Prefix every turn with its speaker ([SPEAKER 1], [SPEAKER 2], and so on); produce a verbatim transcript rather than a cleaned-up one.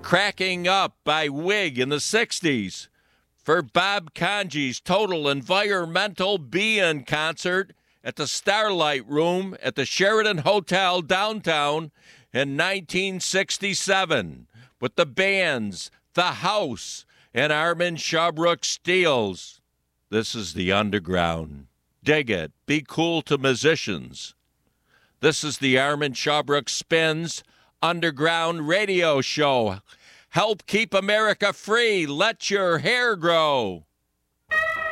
[SPEAKER 1] Cracking Up by Wig in the sixties. For Bob Conji's Total Environmental Being concert at the Starlight Room at the Sheraton Hotel downtown in nineteen sixty-seven with the bands The House and Armin Shabrook Steels. This is the underground. Dig it. Be cool to musicians. This is the Armin Shabrook Spins Underground Radio Show. Help keep America free. Let your hair grow.